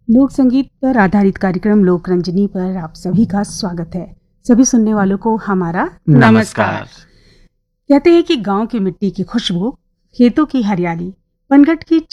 लोक संगीत पर आधारित कार्यक्रम लोक रंजनी पर आप सभी का स्वागत है। सभी सुनने वालों को हमारा नमस्कार। कहते हैं कि गांव की मिट्टी की खुशबू, खेतों की हरियाली, पनघट की